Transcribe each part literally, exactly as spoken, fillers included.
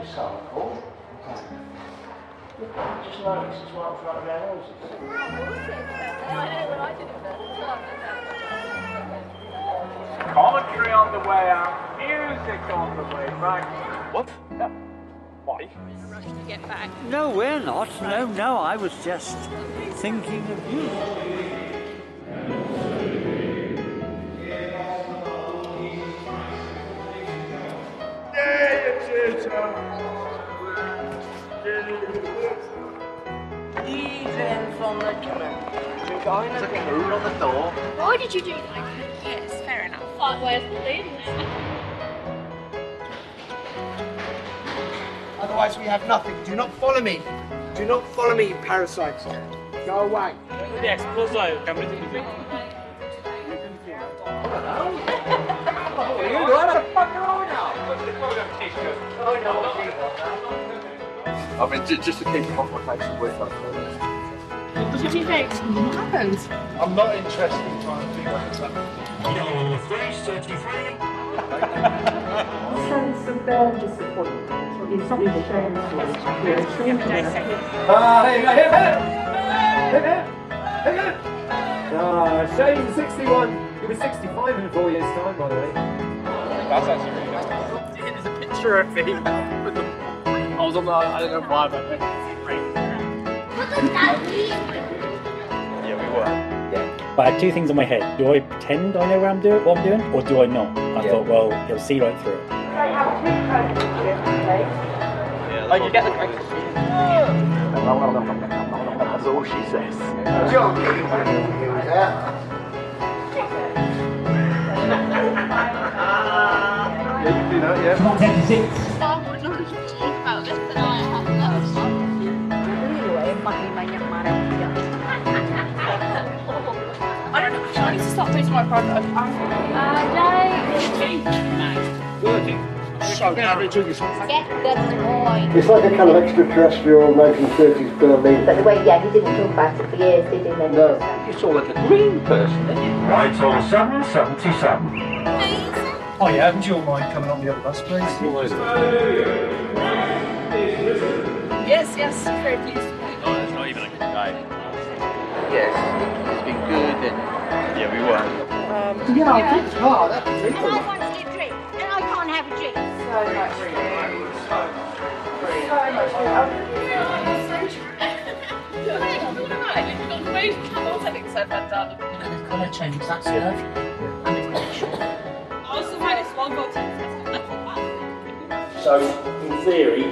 your sample. Just notice it's right in front of our noses. Commentary on the way out, music on the way back. What? No. Why? Rush to get back. No, we're not. No, no, I was just thinking of you. Even from the command. There's a code on the door. Why did you do that? Yes, fair enough. Five ways to leave. Otherwise we have nothing. Do not follow me. Do not follow me, you parasites. Go away. Yes, close eye. Camera to the I mean, just, just to keep the confrontation with us. What do you think? What happened? I'm not interested in trying to figure out something. Sense of their disappointment is something shameful. Ah, hey, hey, hey! Hey, hey! Hey, hey! Ah, Shane, sixty-one. You'll be sixty-five in four years' time, by the way. That's actually really nice. There's a picture of me with the... I was on the... I don't know why, but... Yeah, we were. Yeah. But I had two things in my head. Do I pretend I know what I'm doing, what I'm doing, or do I not? I Yeah. thought, well, he'll see right through it. They have two codes here, please. Oh, you get the correct... That's all she says. John, you Yeah, you can do that, yeah. I would not talk about this tonight. I don't know. I need to start putting my private account. Uh, Working. So, now we do this. Get the point. It's like a kind of extraterrestrial nineteen thirties Berlin. But the way, yeah, he didn't talk about it for years, did he? Then? No. You saw like a green person, didn't you? Right on seven seventy-seven. Oh yeah, would you all mind coming on the other bus, please? Yes, yes, very pleased. Oh, that's not even a good guy. Yes, it's been good and... Yeah, we were. Yeah, I think so. Oh, that'd be And I want to drink, and I can't have a drink. So much food. So much I Colour change, that's lovely. also find this one go to So, in theory,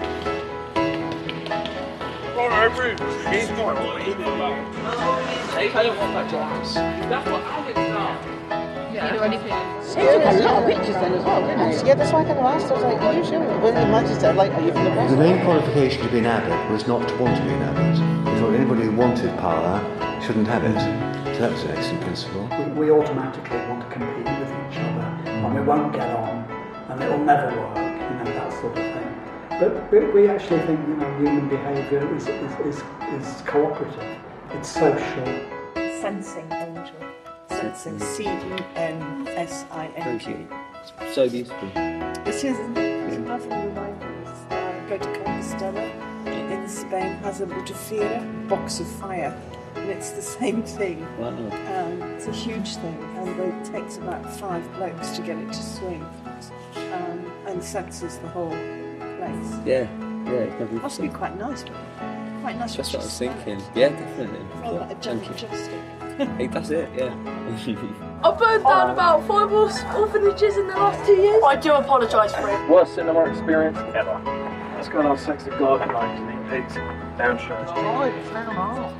He's not what he's about. I don't want that glass. That's what Alex does. Yeah, anything. He took a lot of pictures then as well, didn't he? Yeah, that's why I kind of asked. I was like, are you sure? When the magistrate, like, are you from the press? The main qualification to be an abbot was not to want to be an abbot. He thought anybody who wanted power shouldn't have it. So that's an excellent principle. We, we automatically want to compete with each other, and we won't get on, and it'll never work, you know, that sort of thing. But, but we actually think, you know, human behaviour is, is, is, is cooperative. It's social. Sensing angel. Sensing. C U N S I N G. So beautiful. It is, isn't it? It's lovely reminders. Uh, go to Compostela in Spain, has a Butafira box of fire. And it's the same thing. Wow. Um, it's a huge thing, and it takes about five blokes to get it to swing, um, and senses the whole place. Yeah, yeah, it's never Must be quite nice, but quite nice. That's for what I was just thinking. that. Yeah, definitely. Rather like a Thank gentle you. joystick. Hey, that's it, yeah. I burned down about five orphanages in the last two years. I do apologise for it. Worst cinema experience ever. Let's go and have sex with God and like to eat pigs. Down shows. Oh, it's an animal.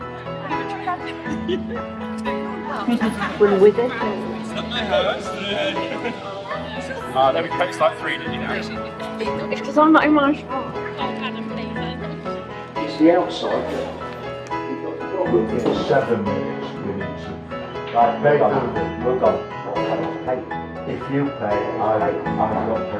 We're with it. Ah, then we coached like three, didn't you know? It's because I'm not emotional. It's the outside. Seven minutes we need to. Right, pay for it. Look on. If you pay, I, I've got to